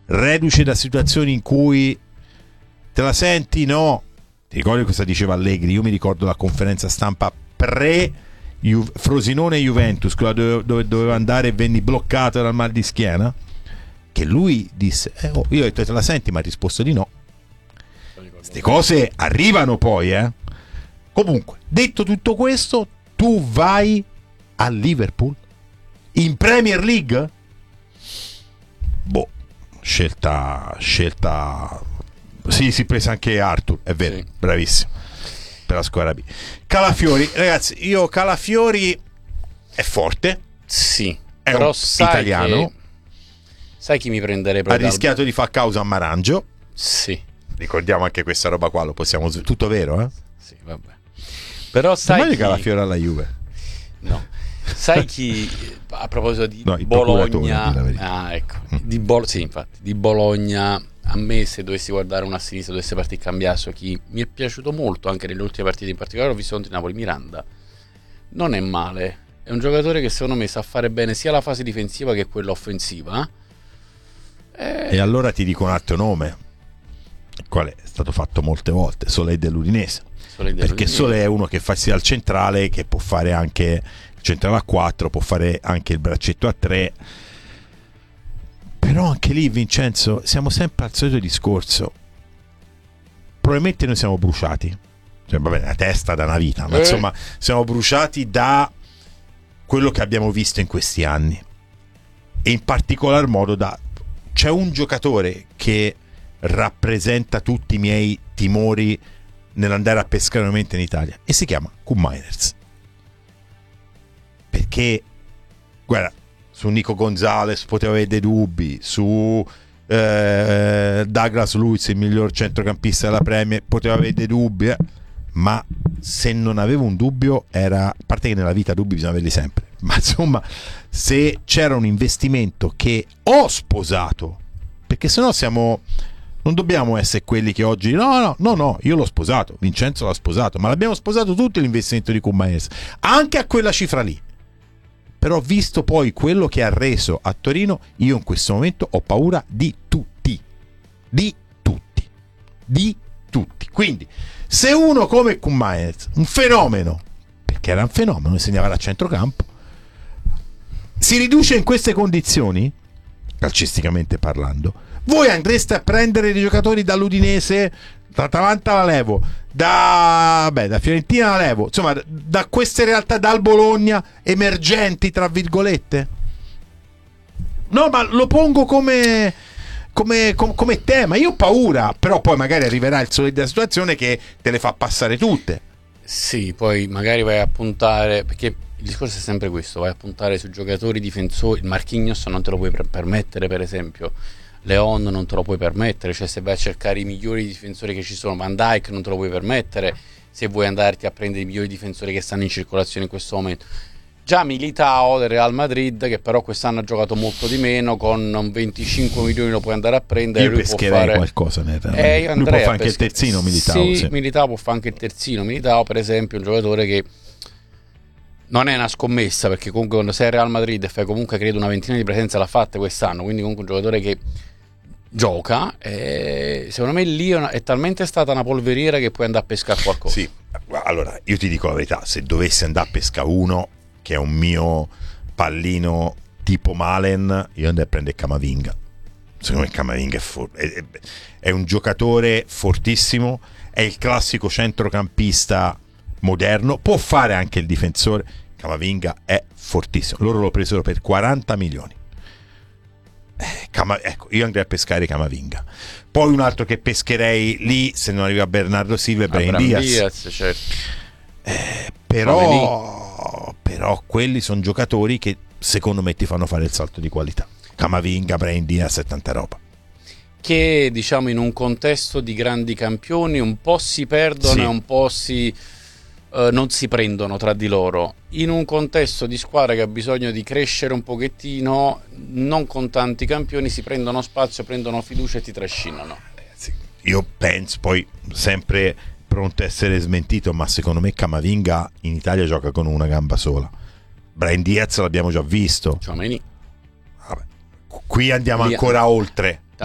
reduce da situazioni in cui te la senti, no? Ti ricordi cosa diceva Allegri? Io mi ricordo la conferenza stampa Frosinone Juventus, quella dove doveva andare e venni bloccato dal mal di schiena, che lui disse io ho detto te la senti, ma ha risposto di no. Queste cose arrivano poi, Comunque, detto tutto questo, tu vai a Liverpool in Premier League? Boh, scelta sì, si è presa anche Arthur, è vero, sì. Bravissimo, per la squadra B. Calafiori, ragazzi, Calafiori è forte, sì, è però un italiano, sai chi mi prenderebbe? Ha rischiato di far causa a Marangio, sì, ricordiamo anche questa roba qua, lo possiamo tutto vero, Sì, vabbè. Però sai chi... Calafiori alla Juve? No. Sai chi, a proposito di no, Bologna, ecco, sì, infatti, di Bologna, a me, se dovessi guardare una sinistra, dovesse partire Cambiasso, chi mi è piaciuto molto anche nelle ultime partite, in particolare ho visto contro Napoli, Miranda, non è male, è un giocatore che secondo me sa fare bene sia la fase difensiva che quella offensiva. E allora ti dico un altro nome, il quale è stato fatto molte volte, Solé dell'Udinese, perché Solé è uno che fa sia al centrale, che può fare anche il centrale a 4, può fare anche il braccetto a 3. Però anche lì, Vincenzo, siamo sempre al solito discorso. Probabilmente noi siamo bruciati, cioè, va bene, la testa da una vita, ma insomma siamo bruciati da quello che abbiamo visto in questi anni, e in particolar modo c'è un giocatore che rappresenta tutti i miei timori nell'andare a pescare nuovamente in Italia, e si chiama Koen Meiners, perché guarda, su Nico Gonzalez poteva avere dei dubbi, su Douglas Luiz, il miglior centrocampista della Premier, poteva avere dei dubbi, ma se non avevo un dubbio era, a parte che nella vita dubbi bisogna averli sempre, ma insomma, se c'era un investimento che ho sposato, perché sennò non dobbiamo essere quelli che oggi no, io l'ho sposato, Vincenzo l'ha sposato, ma l'abbiamo sposato tutti l'investimento di Koen Meiners, anche a quella cifra lì. Però visto poi quello che ha reso a Torino, io in questo momento ho paura di tutti. Quindi se uno come Koen Meiners, un fenomeno, perché era un fenomeno, segnava da centrocampo, si riduce in queste condizioni, calcisticamente parlando, voi andreste a prendere dei giocatori dall'Udinese, dall'Atalanta la levo, da Fiorentina la levo, insomma da queste realtà, dal Bologna, emergenti tra virgolette? No, ma lo pongo come tema. Io ho paura, però poi magari arriverà il sole della situazione che te le fa passare tutte. Sì, poi magari vai a puntare, perché il discorso è sempre questo, vai a puntare su giocatori difensori. Il Marquinhos non te lo puoi permettere, per esempio. Leon non te lo puoi permettere, cioè se vai a cercare i migliori difensori che ci sono, Van Dijk non te lo puoi permettere, se vuoi andarti a prendere i migliori difensori che stanno in circolazione in questo momento. Già Militao del Real Madrid, che però quest'anno ha giocato molto di meno, con 25 milioni lo puoi andare a prendere. Io pescherei qualcosa nel Real. Lui può fare anche il terzino, Militao. Sì, Militao può fare anche il terzino. Militao, per esempio, è un giocatore che non è una scommessa, perché comunque quando sei al Real Madrid e fai comunque credo una ventina di presenze l'ha fatta quest'anno, quindi comunque un giocatore che gioca, e secondo me lì è talmente stata una polveriera che puoi andare a pescare qualcosa. Sì, allora io ti dico la verità, se dovessi andare a pescare uno che è un mio pallino tipo Malen, io andrei a prendere Camavinga. Secondo me Camavinga è un giocatore fortissimo, è il classico centrocampista moderno, può fare anche il difensore. Camavinga è fortissimo, loro lo presero per 40 milioni. Ecco, io andrei a pescare Camavinga. Poi un altro che pescherei lì, se non arriva Bernardo Silva, e Brahim Diaz, certo. Però quelli sono giocatori che secondo me ti fanno fare il salto di qualità. Camavinga, Brahim Diaz e tanta roba, che diciamo in un contesto di grandi campioni un po' si perdono, sì, e un po' non si prendono tra di loro. In un contesto di squadra che ha bisogno di crescere un pochettino, non con tanti campioni, si prendono spazio, prendono fiducia e ti trascinano. Io penso, poi sempre pronto a essere smentito, ma secondo me Camavinga in Italia gioca con una gamba sola. Brahim Diaz l'abbiamo già visto. Vabbè, qui andiamo ancora oltre.